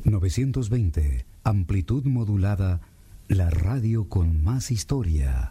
920, amplitud modulada, la radio con más historia.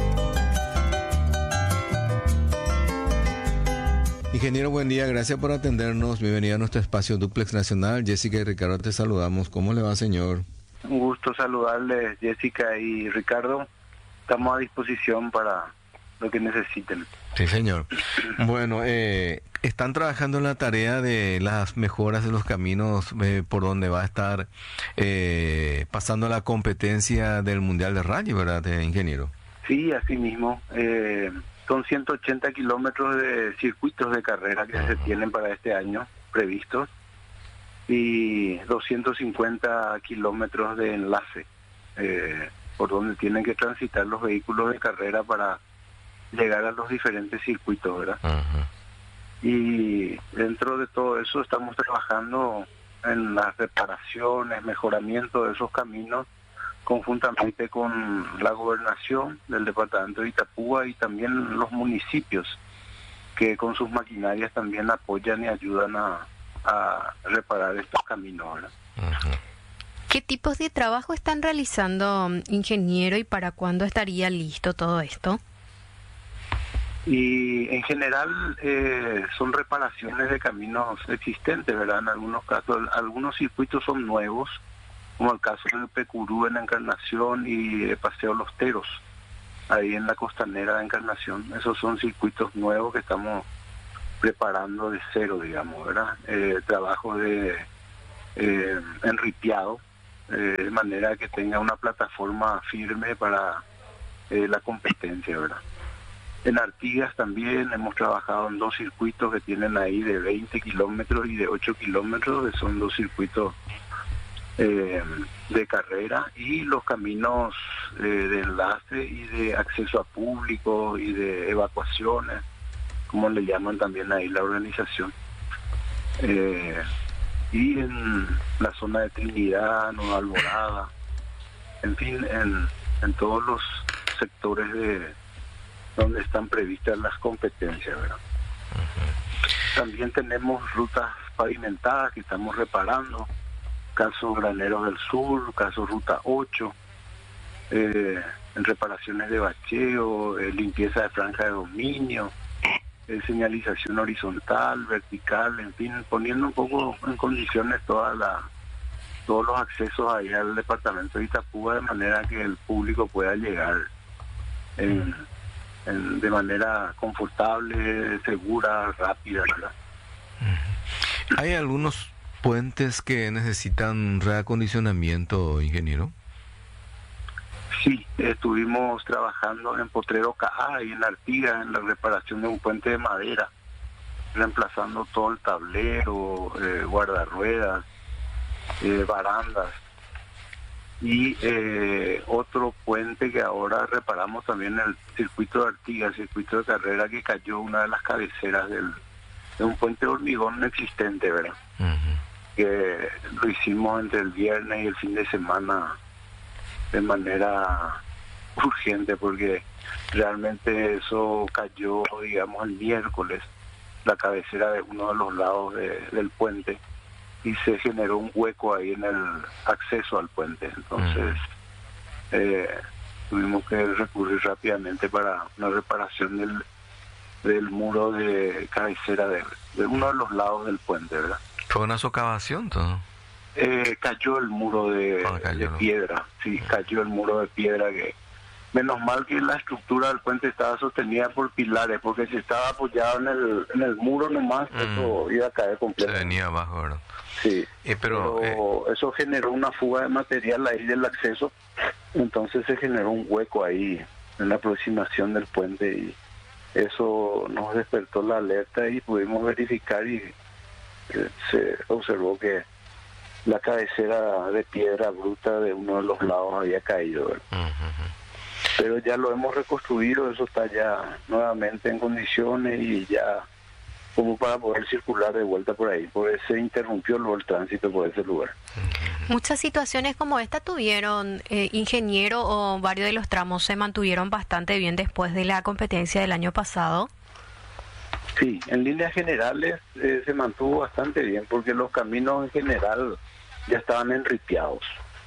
Ingeniero, buen día, gracias por atendernos. Bienvenido a nuestro espacio Duplex Nacional. Jessica y Ricardo, te saludamos. ¿Cómo le va, señor? Un gusto saludarles, Jessica y Ricardo. Estamos a disposición para lo que necesiten. Sí, señor. Bueno, están trabajando en la tarea de las mejoras de los caminos por donde va a estar pasando la competencia del Mundial de Rally, ¿verdad, ingeniero? Sí, así mismo. Son 180 kilómetros de circuitos de carrera que se tienen para este año previstos y 250 kilómetros de enlace por donde tienen que transitar los vehículos de carrera para llegar a los diferentes circuitos, ¿verdad? Y dentro de todo eso estamos trabajando en las reparaciones, mejoramiento de esos caminos conjuntamente con la gobernación del departamento de Itapúa y también los municipios que con sus maquinarias también apoyan y ayudan a reparar estos caminos, ¿verdad? ¿Qué tipos de trabajo están realizando, ingeniero, y para cuándo estaría listo todo esto? Y en general son reparaciones de caminos existentes, ¿verdad? En algunos casos, algunos circuitos son nuevos, como el caso de Pecurú en Encarnación y de Paseo Los Teros, ahí en la costanera de Encarnación. Esos son circuitos nuevos que estamos preparando de cero, digamos, ¿verdad? Trabajo de enripiado, de manera que tenga una plataforma firme para la competencia, ¿verdad? En Artigas también hemos trabajado en dos circuitos que tienen ahí de 20 kilómetros y de 8 kilómetros, que son dos circuitos de carrera, y los caminos de enlace y de acceso a público y de evacuaciones, como le llaman también ahí la organización. Y en la zona de Trinidad, Nueva Alborada, en fin, en todos los sectores de donde están previstas las competencias, ¿verdad? También tenemos rutas pavimentadas que estamos reparando, caso Graneros del Sur, caso Ruta 8, en reparaciones de bacheo, limpieza de franja de dominio, señalización horizontal, vertical, en fin, poniendo un poco en condiciones todos los accesos ahí al departamento de Itapúa, de manera que el público pueda llegar de manera confortable, segura, rápida, ¿verdad? ¿Hay algunos puentes que necesitan reacondicionamiento, ingeniero? Sí, estuvimos trabajando en Potrero Caá y en Artigas en la reparación de un puente de madera, reemplazando todo el tablero, guardarruedas, barandas, y otro puente que ahora reparamos también en el circuito de Artigas, el circuito de carrera, que cayó una de las cabeceras de un puente de hormigón existente, ¿verdad? Que lo hicimos entre el viernes y el fin de semana de manera urgente, porque realmente eso cayó, digamos, el miércoles, la cabecera de uno de los lados del puente, y se generó un hueco ahí en el acceso al puente. Entonces tuvimos que recurrir rápidamente para una reparación del muro de cabecera de uno de los lados del puente, ¿verdad? ¿Fue una socavación todo? Cayó el muro de piedra, sí, cayó el muro de piedra, que menos mal que la estructura del puente estaba sostenida por pilares, porque si estaba apoyado en el muro nomás, eso iba a caer completamente. Se venía abajo, ¿verdad? Sí, pero eso generó una fuga de material ahí del acceso, entonces se generó un hueco ahí en la aproximación del puente, y eso nos despertó la alerta y pudimos verificar, y se observó que la cabecera de piedra bruta de uno de los lados había caído, ¿verdad? Pero ya lo hemos reconstruido, eso está ya nuevamente en condiciones y ya como para poder circular de vuelta por ahí, porque se interrumpió luego el tránsito por ese lugar. Muchas situaciones como esta tuvieron, ingeniero, o varios de los tramos se mantuvieron bastante bien después de la competencia del año pasado. Sí, en líneas generales se mantuvo bastante bien, porque los caminos en general ya estaban enripiados.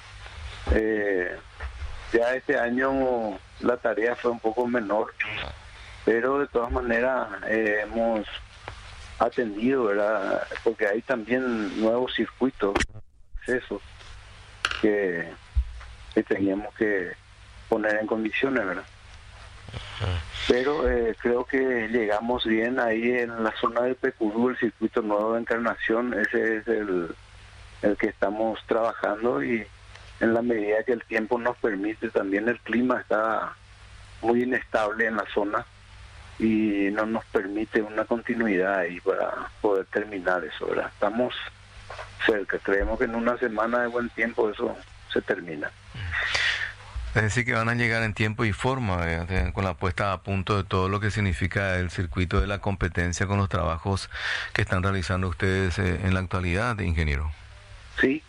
Ya este año la tarea fue un poco menor, pero de todas maneras hemos atendido, ¿verdad? Porque hay también nuevos circuitos, accesos que teníamos que poner en condiciones, ¿verdad? Pero creo que llegamos bien ahí en la zona de Pecurú, el circuito nuevo de Encarnación, ese es el que estamos trabajando, y en la medida que el tiempo nos permite, también el clima está muy inestable en la zona y no nos permite una continuidad ahí para poder terminar eso, ¿verdad? Estamos cerca, creemos que en una semana de buen tiempo eso se termina. Es decir, que van a llegar en tiempo y forma, con la puesta a punto de todo lo que significa el circuito de la competencia con los trabajos que están realizando ustedes en la actualidad, ingeniero. Sí,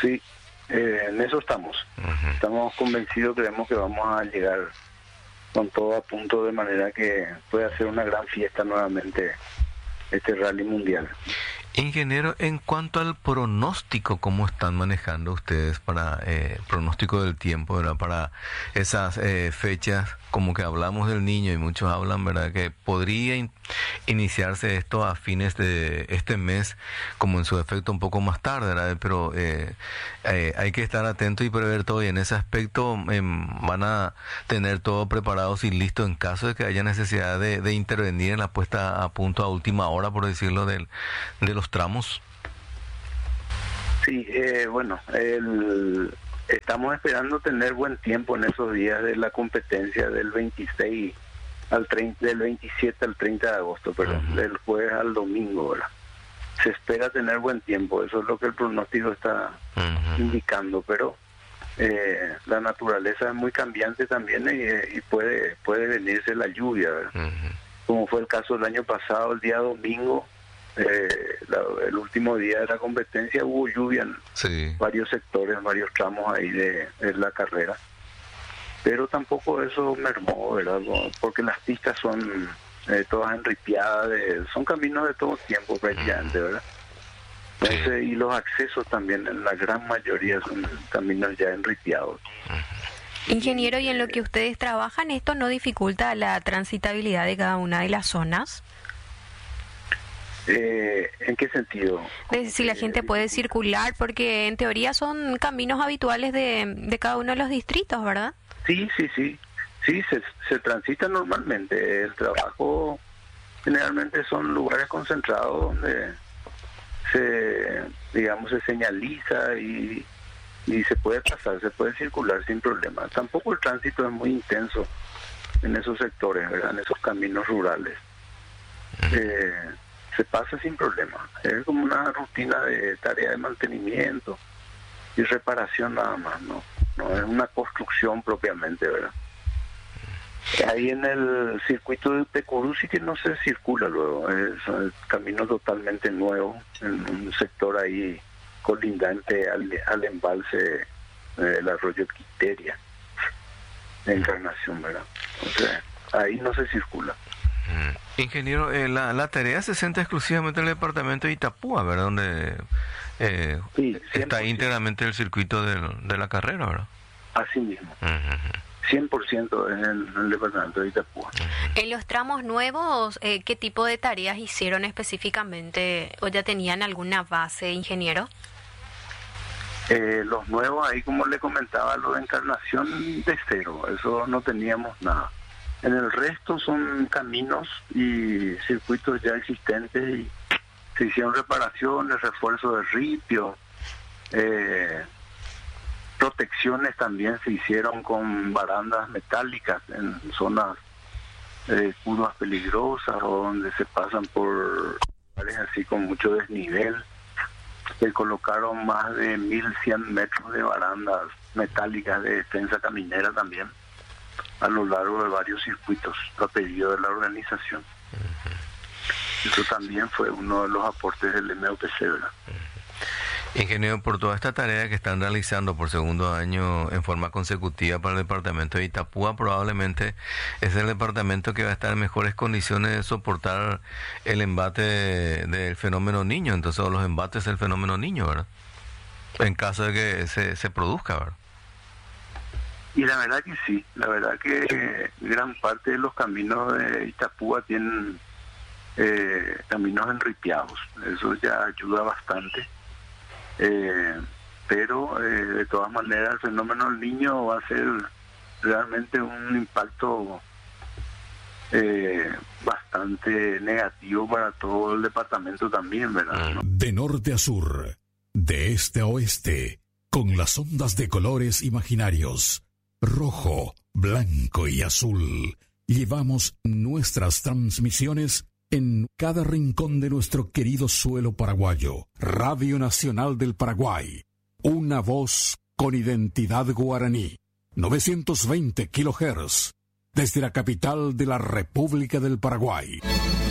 en eso estamos. Uh-huh. Estamos convencidos, creemos que vamos a llegar con todo a punto, de manera que pueda ser una gran fiesta nuevamente este rally mundial. Ingeniero, en cuanto al pronóstico, ¿cómo están manejando ustedes para pronóstico del tiempo, ¿verdad? Para esas fechas, como que hablamos del Niño y muchos hablan, ¿verdad?, que podría iniciarse esto a fines de este mes, como en su efecto un poco más tarde, ¿verdad? Pero hay que estar atento y prever todo, y en ese aspecto van a tener todo preparado y listo en caso de que haya necesidad de intervenir en la puesta a punto a última hora, por decirlo, de los tramos. Sí, bueno, estamos esperando tener buen tiempo en esos días de la competencia del 26 al 30, del 27 al 30 de agosto, perdón, uh-huh, del jueves al domingo, ¿verdad? Se espera tener buen tiempo, eso es lo que el pronóstico está uh-huh indicando, pero la naturaleza es muy cambiante también, y puede venirse la lluvia, ¿verdad? Uh-huh. Como fue el caso el año pasado, el día domingo, el último día de la competencia, hubo lluvia en varios sectores, varios tramos ahí de la carrera, pero tampoco eso mermó, ¿verdad? Porque las pistas son todas enripiadas, son caminos de todo tiempo prácticamente, ¿verdad? Entonces, y los accesos también, en la gran mayoría, son caminos ya enripiados. Ingeniero, ¿y en lo que ustedes trabajan, esto no dificulta la transitabilidad de cada una de las zonas? ¿En qué sentido? Si la gente puede circular, porque en teoría son caminos habituales de cada uno de los distritos, ¿verdad? Sí, se transita normalmente. El trabajo generalmente son lugares concentrados donde se señaliza y se puede pasar, se puede circular sin problema. Tampoco el tránsito es muy intenso en esos sectores, ¿verdad? En esos caminos rurales. Se pasa sin problema. Es como una rutina de tarea de mantenimiento y reparación nada más, no es una construcción propiamente, ¿verdad? Ahí en el circuito de Pecurú sí que no se circula luego, es un camino totalmente nuevo, en un sector ahí colindante al embalse del arroyo Quiteria, de Encarnación, ¿verdad? Entonces, ahí no se circula. Ingeniero, la tarea se centra exclusivamente en el departamento de Itapúa, ¿verdad? Donde sí, está íntegramente el circuito de la carrera, ¿verdad? Así mismo. 100% en el departamento de Itapúa. En los tramos nuevos, ¿qué tipo de tareas hicieron específicamente, o ya tenían alguna base, ingeniero? Los nuevos, ahí como le comentaba, lo de Encarnación, de cero, eso no teníamos nada. En el resto son caminos y circuitos ya existentes, y se hicieron reparaciones, refuerzo de ripio, protecciones también se hicieron con barandas metálicas en zonas curvas peligrosas o donde se pasan por lugares así con mucho desnivel. Se colocaron más de 1.100 metros de barandas metálicas de defensa caminera también a lo largo de varios circuitos a pedido de la organización. Eso también fue uno de los aportes del MUTC, ¿verdad? Ingeniero, por toda esta tarea que están realizando por segundo año en forma consecutiva para el departamento de Itapúa, probablemente es el departamento que va a estar en mejores condiciones de soportar el embate del fenómeno Niño, entonces, o los embates del fenómeno Niño, ¿verdad? En caso de que se produzca, ¿verdad? Y la verdad que sí, la verdad que gran parte de los caminos de Itapúa tienen caminos enripiados, eso ya ayuda bastante, pero de todas maneras el fenómeno del Niño va a ser realmente un impacto bastante negativo para todo el departamento también, ¿verdad? ¿No? De norte a sur, de este a oeste, con las ondas de colores imaginarios, rojo, blanco y azul, llevamos nuestras transmisiones en cada rincón de nuestro querido suelo paraguayo. Radio Nacional del Paraguay, una voz con identidad guaraní, 920 kHz, desde la capital de la República del Paraguay.